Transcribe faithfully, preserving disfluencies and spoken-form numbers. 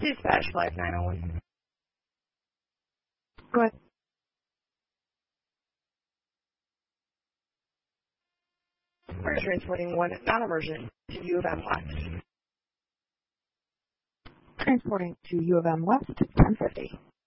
Dispatch Flight nine oh one. Go ahead. We're transporting one non-emergent to U of M West. Transporting to U of M West, ten fifty.